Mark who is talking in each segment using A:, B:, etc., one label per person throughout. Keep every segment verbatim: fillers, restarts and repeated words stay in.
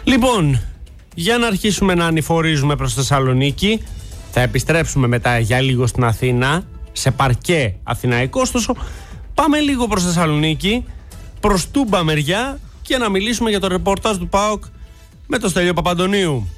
A: Λοιπόν, για να αρχίσουμε να ανηφορίζουμε προς Θεσσαλονίκη. Θα επιστρέψουμε μετά για λίγο στην Αθήνα, σε παρκέ αθηναϊκό. Ωστόσο, πάμε λίγο προς Θεσσαλονίκη, προς Τούμπα μεριά, και να μιλήσουμε για το ρεπορτάζ του ΠΑΟΚ με τον Στέλιο Παπαντονίου.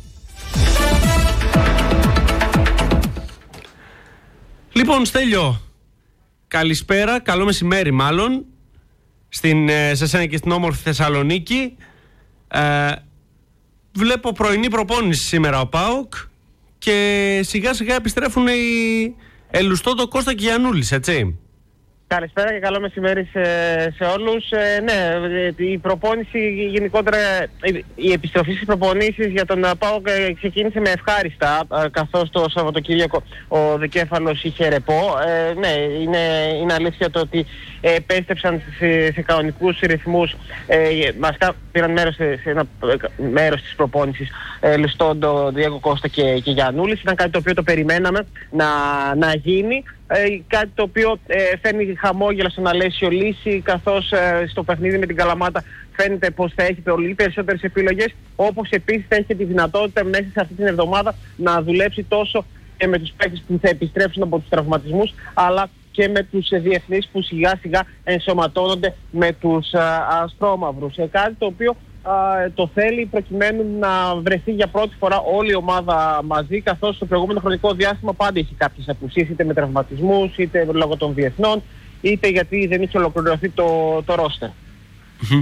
A: Λοιπόν, Στέλιο, καλησπέρα, καλό μεσημέρι μάλλον, στην, σε σένα και στην όμορφη Θεσσαλονίκη. Ε, βλέπω πρωινή προπόνηση σήμερα ο ΠΑΟΚ και σιγά σιγά επιστρέφουν οι Ελουστότο, Κώστα και Γιαννούλης, έτσι.
B: Καλησπέρα και καλό μεσημέρι σε, σε όλους. Ε, ναι, η προπόνηση γενικότερα, η επιστροφή στις προπονήσεις για τον ΠΑΟΚ ξεκίνησε με ευχάριστα, καθώς το Σαββατοκύριακο ο Δικέφαλος είχε ρεπό. Ε, ναι, είναι, είναι αλήθεια το ότι επέστρεψαν σε, σε κανονικούς ρυθμούς. Ε, μας πήραν μέρος σε, σε ένα μέρος της προπόνησης ε, Λουστόντο, Διέγκο, Κώστα και, και Γιαννούλης. Ήταν κάτι το οποίο το περιμέναμε να, να γίνει. Ε, κάτι το οποίο ε, φέρνει χαμόγελα στον Αλέσιο Λύση, καθώς ε, στο παιχνίδι με την Καλαμάτα φαίνεται πως θα έχει πολύ περισσότερες επιλογές, όπως επίσης θα έχει τη δυνατότητα μέσα σε αυτή την εβδομάδα να δουλέψει τόσο και με τους παίκτες που θα επιστρέψουν από τους τραυματισμούς, αλλά και με τους ε, διεθνείς που σιγά σιγά ενσωματώνονται με τους ε, αστρόμαυρους. Ε, κάτι το οποίο Uh, το θέλει προκειμένου να βρεθεί για πρώτη φορά όλη η ομάδα μαζί, καθώς στο προηγούμενο χρονικό διάστημα πάντα είχε κάποιες απουσίες, είτε με τραυματισμούς, είτε λόγω των διεθνών, είτε γιατί δεν είχε ολοκληρωθεί το, το ρόστερ.
A: Mm-hmm.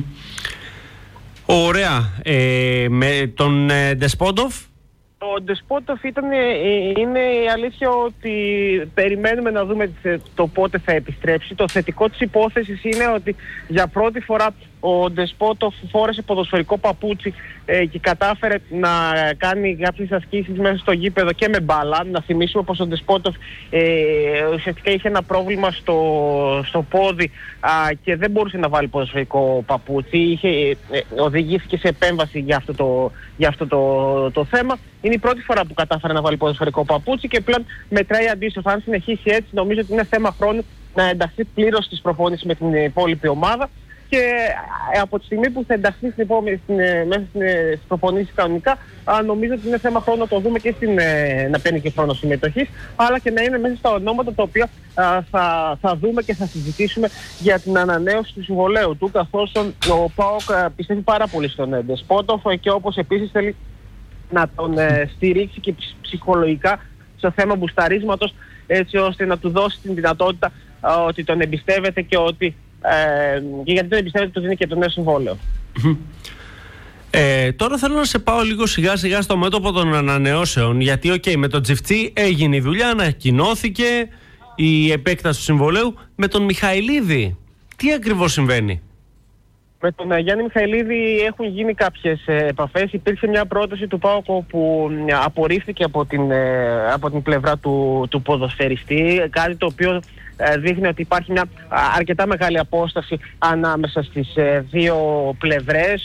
A: Ωραία. Ε, με τον ε, Ντεσπόντοφ.
B: Ο Ντεσπόντοφ ήταν, ε, είναι η αλήθεια ότι περιμένουμε να δούμε το πότε θα επιστρέψει. Το θετικό της υπόθεσης είναι ότι για πρώτη φορά ο Ντεσπόντοφ φόρεσε ποδοσφαιρικό παπούτσι ε, και κατάφερε να κάνει κάποιες ασκήσεις μέσα στο γήπεδο και με μπάλα. Να θυμίσουμε πως ο Ντεσπόντοφ ε, ουσιαστικά είχε ένα πρόβλημα στο, στο πόδι α, και δεν μπορούσε να βάλει ποδοσφαιρικό παπούτσι. Είχε, ε, οδηγήθηκε σε επέμβαση για αυτό, το, για αυτό το, το θέμα. Είναι η πρώτη φορά που κατάφερε να βάλει ποδοσφαιρικό παπούτσι και πλέον μετράει αντίστοιχα. Αν συνεχίσει έτσι, νομίζω ότι είναι θέμα χρόνου να ενταχθεί πλήρως στις προπόνησεις με την υπόλοιπη ομάδα. Και από τη στιγμή που θα ενταχθεί στην επόμενη, στην, μέσα στις προπονήσεις κανονικά, νομίζω ότι είναι θέμα χρόνου να το δούμε και στην, να παίρνει και χρόνο συμμετοχής, αλλά και να είναι μέσα στα ονόματα τα οποία α, θα, θα δούμε και θα συζητήσουμε για την ανανέωση του συμβολαίου του, καθώς ο ΠΑΟΚ πιστεύει πάρα πολύ στον Ντεσπόντοφ και όπως επίσης θέλει να τον ε, στηρίξει και ψυχολογικά στο θέμα μπουσταρίσματος, έτσι ώστε να του δώσει την δυνατότητα α, ότι τον εμπιστεύεται και ότι Ε, και γιατί δεν εμπιστεύεται το δίνει και το νέο συμβόλαιο.
A: Ε, τώρα θέλω να σε πάω λίγο σιγά σιγά στο μέτωπο των ανανεώσεων, γιατί okay, με τον Τζιφτσί έγινε η δουλειά, ανακοινώθηκε η επέκταση του συμβολαίου. Με τον Μιχαηλίδη τι ακριβώς συμβαίνει?
B: Με τον uh, Γιάννη Μιχαηλίδη έχουν γίνει κάποιες ε, επαφές. Υπήρξε μια πρόταση του ΠΑΟΚ που ε, απορρίφθηκε από την, ε, από την πλευρά του, του ποδοσφαιριστή, κάτι το οποίο ε, δείχνει ότι υπάρχει μια αρκετά μεγάλη απόσταση ανάμεσα στις ε, δύο πλευρές.